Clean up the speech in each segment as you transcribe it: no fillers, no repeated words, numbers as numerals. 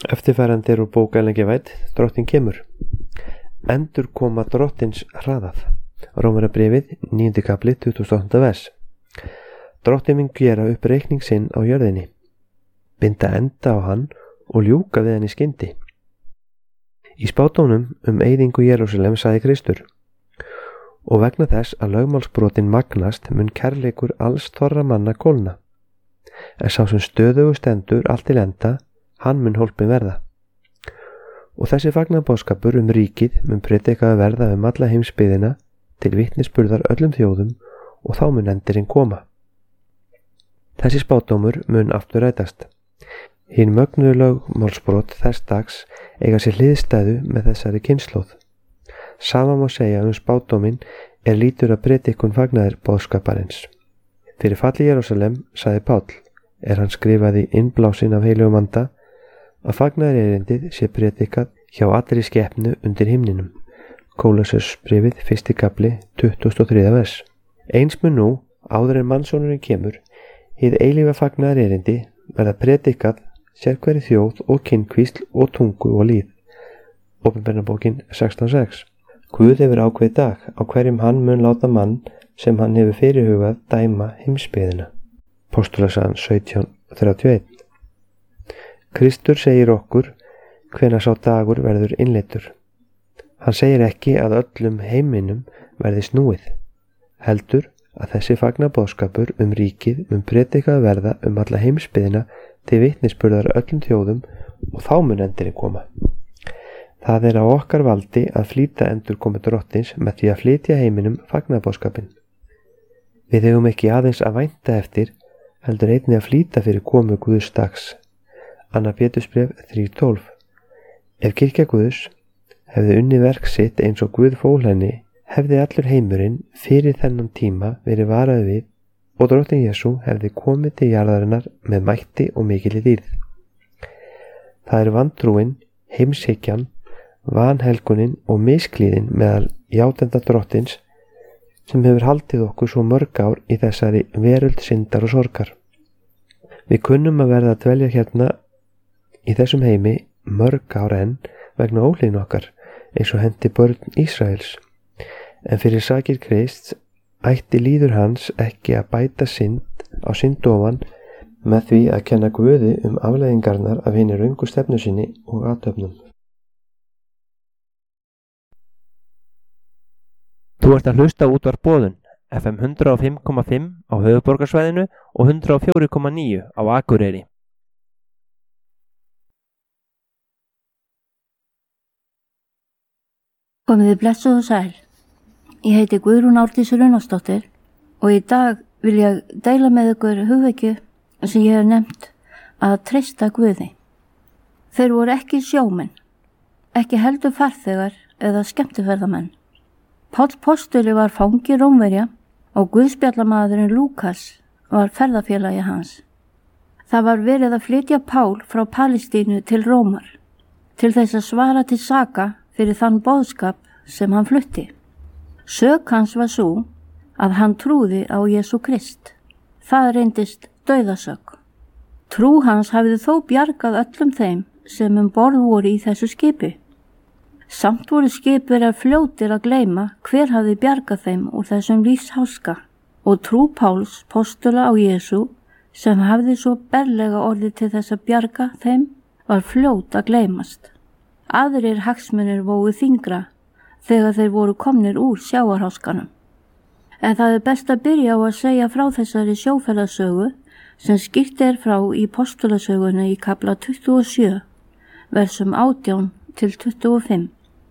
Eftirfarandi úr bók Ellen G. White, Drottinn kemur. Endurkoma Drottins hraðað. Rómarabréfið, 9. kapli, 28. vers. Drottinn mun gera upp reikning sinn á jörðinni, binda enda á hann og ljúka við hann í skyndi. Í spádómnum eyðingu Jerúsalem sagði Kristur: og vegna þess að lögmálsbrotin magnast mun kærleikur alls þorra manna kólna, en sá sem stöðugu stendur allt til enda, hann mun hólpin verða. Og þessi fagnaðarboðskapur ríkið mun predikaður verða alla heimsbyggðina til vitnisburðar öllum þjóðum, og þá mun endirinn koma. Þessi spádómur mun aftur rætast. Hin mögnuðu lögmálsbrot þess dags eiga sér hliðstæðu með þessari kynslóð. Sama má segja spádóminn lítur að predikun fagnaðarboðskaparins. Fyrir falli Jerúsalem, sagði Páll, hann skrifaði innblásinn af heilugum anda, að fagnaðarerindið sé predikað hjá allri skepnu undir himninum. Kólossarsbréfið, 1. kapli, 23. vers. Eins mun nú, áður en mannssonurinn kemur, hið eilífa fagnaðarerindi verða predikað sérhverri þjóð og kynnkvísl og tungu og lýð. Opinberunarbókin 16:6. Guð hefur ákveðið dag á hverjum hann mun láta mann sem hann hefur fyrirhugað dæma heimsbyggðina. Postulasagan 17:31. Kristur segir okkur hvenær sá dagur verður innleiddur. Hann segir ekki að öllum heiminum verði snúið, heldur að þessi fagnaðarboðskapur ríkið mun predikað verða alla heimsbyggðina til vitnisburðar öllum þjóðum, og þá mun endirinn koma. Það á okkar valdi að flýta endurkomu Drottins með því að flytja heiminum fagnaðarboðskapinn. Við eigum ekki aðeins að vænta eftir, heldur einnig að flýta fyrir komu Guðs dags. Annar Pétursbréf 3:12. Ef kirkja Guðs hefði unnið verk sitt eins og Guð fól henni, hefði allur heimurinn fyrir þennan tíma verið varaður við, og Drottinn Jesú hefði komið til jarðarinnar með mætti og mikilli dýrð. Það vantrúin, heimshyggjan, vanhelgunin og misklíðin meðal játenda Drottins sem hefur haldið okkur svo mörg ár í þessari veröld syndar og sorgar. Við kunnum að verða að dvelja hérna í þessum heimi mörg ár enn vegna ólíðin okkar, eins og hendi börn Ísraels. En fyrir sakir Krists ætti líður hans ekki að bæta synd á synd ofan með því að kenna Guði afleiðingarnar af hinni röngu stefnu sinni og athöfnum. Þú ert að hlusta á útvarp Boðun, FM 105,5 á höfuðborgarsvæðinu og 104,9 á Akureyri. Komiði blessuð og sæl. Ég heiti Guðrún Árdís Runnarsdóttir og í dag vil ég deila með ykkur hugvekju sem ég hef nefnt að treysta Guði. Þeir voru ekki sjómenn, ekki heldur farþegar eða skemmtiferðamenn. Páll postuli var fangi Rómverja og guðspjallamaðurinn Lúkas var ferðafélagi hans. Það var verið að flytja Pál frá Palestínu til Rómar til þess að svara til saka fyrir þann boðskap sem hann flutti. Sök hans var svo að hann trúði á Jesú Krist. Það reyndist dauðasök. Trú hans hafði þó bjargað öllum þeim sem borð voru í þessu skipi. Samt voru skipverjar fljótir að gleyma hver hafði bjargað þeim úr þessum lífsháska, og trú Páls postula á Jesú sem hafði svo berlega orðið til þess að bjarga þeim var fljót að gleymast. Aðrir hagsmunir vógu þyngra þegar þeir voru komnir úr sjávarháskanum. En það best að byrja á að segja frá þessari sjóferðasögu sem skýrt frá í postulasögunni í kafla 27, versum 18 til 25.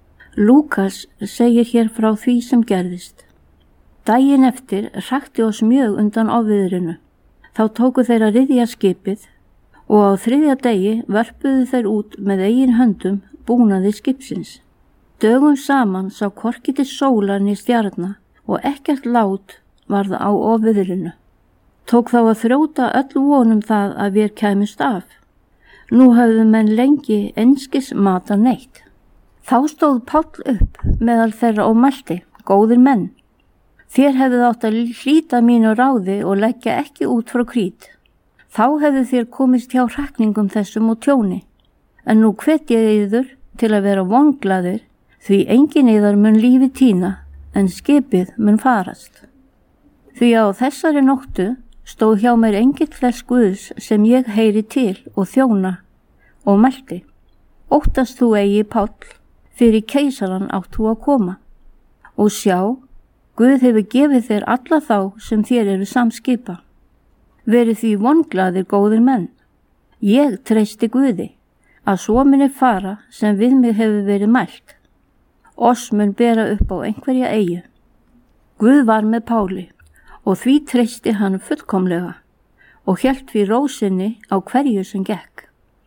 Lúkas segir hér frá því sem gerðist. Daginn eftir hrakti oss mjög undan ofviðrinu. Þá tóku þeir að ryðja skipið og á 3. degi vörpuðu þeir út með eigin höndum búnaði skipsins. Dögum saman sá hvorki til sólar né stjarna og ekkert lát varð á ofviðrinu. Tók þá að þrjóta öll vonum það að vér kæmust af. Nú höfðu menn lengi einskis mata neitt. Þá stóð Páll upp meðal þeirra og mælti: góðir menn, þér hefðuð átt að hlíta mínu ráði og leggja ekki út frá Krít. Þá hefðu þér komist hjá hrakningum þessum og tjóni. En nú hvet ég yður til að vera vonglaðir, því engin yðar mun lífi týna, en skipið mun farast. Því á þessari nóttu stóð hjá mér engill þess Guðs sem ég heyri til og þjóna og mælti. Óttast þú eigi, Páll, fyrir keisaran átt þú að koma. Og sjá, Guð hefur gefið þér alla þá sem þér eru samskipa. Verið því vonglaðir, góðir menn. Ég treysti Guði, að svo muni fara sem við mig hefur verið mælt. Oss mun bera upp á einhverja eyju. Guð var með Páli og því treysti hann fullkomlega og hélt við rósinni á hverju sem gekk.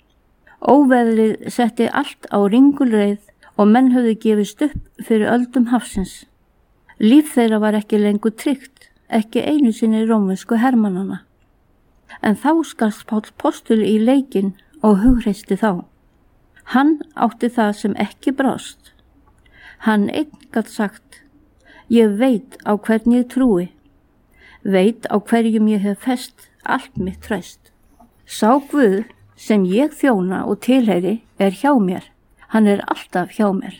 Óveðrið setti allt á ringulreið og menn höfðu gefist upp fyrir öldum hafsins. Líf þeirra var ekki lengur tryggt, ekki einu sinni rómversku hermannana. En þá skarst Páll postuli í leikinn og hugreisti þá. Hann átti það sem ekki brást. Hann einn gat sagt, ég veit á hvern ég trúi, veit á hverjum ég hef fest allt mitt traust. Sá Guð sem ég þjóna og tilheyri er hjá mér, hann er alltaf hjá mér.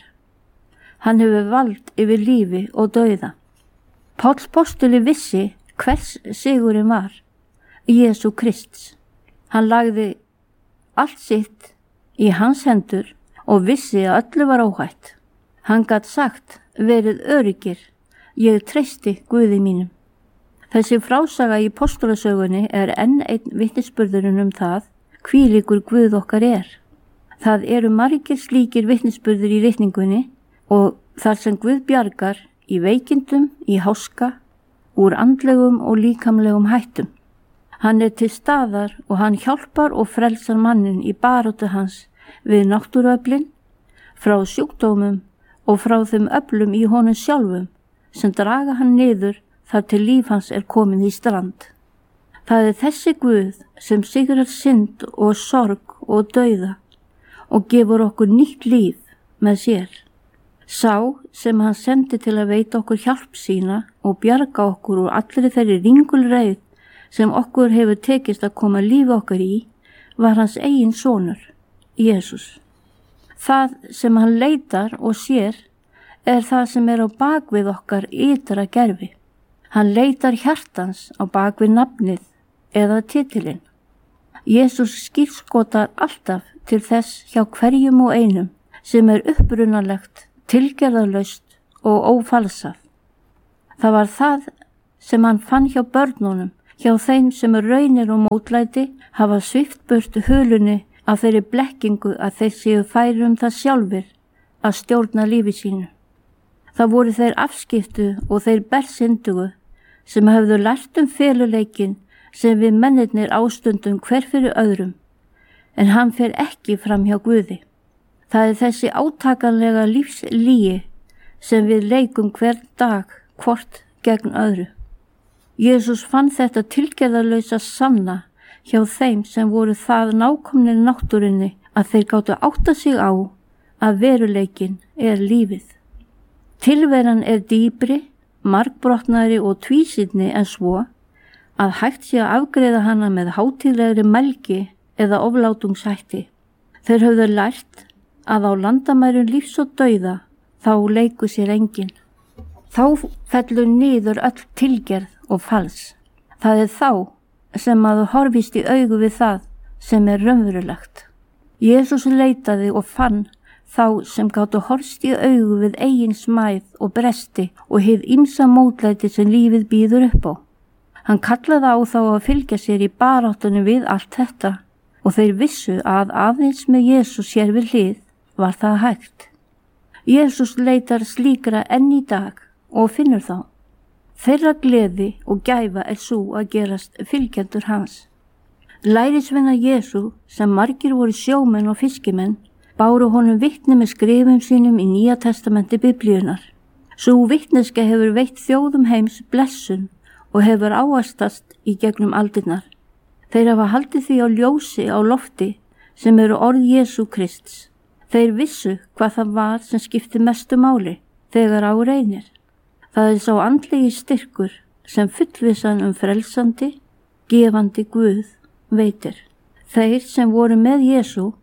Hann hefur vald yfir lífi og dauða. Páll postuli vissi hvers sigurinn var, Jesú Krists. Hann lagði allt sitt í hans hendur og vissi að öllu var óhætt. Hann gat sagt, verið öryggir, ég treysti Guði mínum. Þessi frásaga í postulasögunni er enn einn vitnisburðurinn það, hvílíkur Guð okkar er. Það eru margir slíkir vitnisburður í ritningunni og þar sem Guð bjargar í veikindum, í háska, úr andlegum og líkamlegum hættum. Hann er til staðar og hann hjálpar og frelsar mannin í baráttu hans við náttúruöflin, frá sjúkdómum og frá þeim öflum í honum sjálfum sem draga hann niður þar til líf hans er komið í strand. Það er þessi Guð sem sigrar synd og sorg og dauða og gefur okkur nýtt líf með sér. Sá sem hann sendi til að veita okkur hjálp sína og bjarga okkur úr allri þeirri ringulreið sem okkur hefur tekist að koma lífi okkar í, var hans eigin sonur, Jesús. Það sem hann leitar og sér er það sem er á bakvið okkar ytra gerfi. Hann leitar hjartans á bakvið nafnið eða titilinn. Jesús skírskotar alltaf til þess hjá hverjum og einum sem er upprunalegt, tilgerðarlaust og ófalsað. Það var það sem hann fann hjá börnunum, hjá þeim sem er raunir og mótlæti hafa svipt burt hulunni af þeirri blekkingu að þeir séu færir það sjálfir að stjórna lífi sínu. Það voru þeir afskiptu og þeir bersindugu sem höfðu lært feluleikin sem við mennirnir ástundum hver fyrir öðrum, en hann fer ekki fram hjá Guði. Það er þessi átakanlega lífslíi sem við leikum hvern dag hvort gegn öðru. Jesús fann þetta tilgerðarlausa sanna hjá þeim sem voru það nákomnir náttúrunni að þeir gátu átta sig á að veruleikin er lífið. Tilveran er dýpri, margbrotnari og tvísýnni en svo að hægt sé að afgreiða hana með hátíðlegri mælgi eða oflátungshætti. Þeir höfðu lært að á landamærum lífs og dauða þá leiku sér enginn. Þá fellur niður öll tilgerð og fals. Það er þá sem að horfist í augu við það sem er raunverulegt. Jesús leitaði og fann þá sem gátu horfst í augu við eigin smæð og bresti og hið ýmsa mótlæti sem lífið býður upp á. Hann kallaði á þá að fylgja sér í baráttunni við allt þetta og þeir vissu að aðeins með Jesús sér við hlið var það hægt. Jesús leitar slíkra enn í dag og finnur þá. Þeirra gleði og gæfa er svo að gerast fylgjendur hans. Lærisveinar Jesú sem margir voru sjómenn og fiskimenn báru honum vitni með skrifum sínum í Nýja testamenti Biblíunar. Sú vitneska hefur veitt þjóðum heims blessun og hefur áastast í gegnum aldirnar. Þeir hafa haldið því á ljósi á lofti sem eru orð Jesú Krists. Þeir vissu hvað það var sem skipti mestu máli þegar á reynir. Það er sá andlegi styrkur sem fullvissan frelsandi, gefandi Guð veitir. Þeir sem voru með Jesú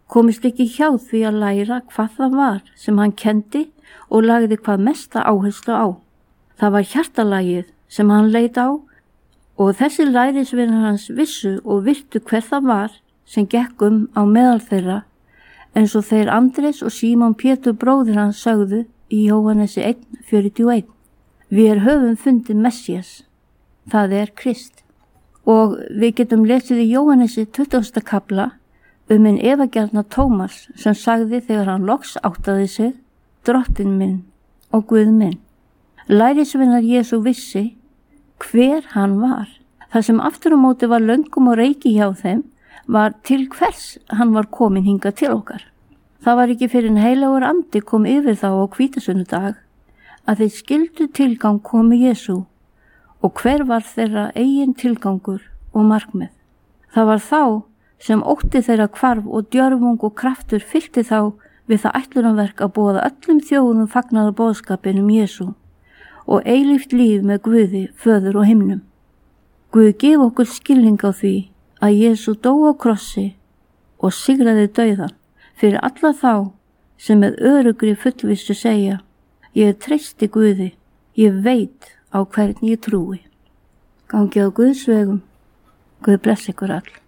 komist ekki hjá því að læra hvað það var sem hann kendi og lagði hvað mesta áherslu á. Það var hjartalagið sem hann leit á og þessi lærisveinar hans vissu og virtu hver það var sem gekk á meðal þeirra, eins og þeir Andrés og Símon Pétur bróðir hans sögðu í Jóhannesi 1:41. Við höfum fundið Messías, það er Krist. Og við getum lesið í Jóhannesi 20. kapla hinn efagjarna Tómas sem sagði þegar hann loks áttaði sig, Drottinn minn og Guð minn. Lærisveinar Jesú vissi hver hann var. Það sem aftur á móti var löngum og reiki hjá þeim var til hvers hann var komin hingað til okkar. Það var ekki fyrir en heilagur andi kom yfir þá á hvítasunnudag að þeir skildu tilgang komu Jesú og hver var þeirra eigin tilgangur og markmið. Það var þá sem ótti þeirra hvarf og djörfung og kraftur fyllti þá við það ætlunarverk að boða öllum þjóðum fagnaðar boðskapinn Jesú og eilíft líf með Guði, Föður og himnum. Guð gef okkur skilning á því að Jesú dó á krossi og sigraði dauðan fyrir alla þá sem með öruggri fullvissu segja: ég treysti Guði, ég veit á hvern ég trúi. Gangi á Guðs vegum. Guð blessi ykkur all.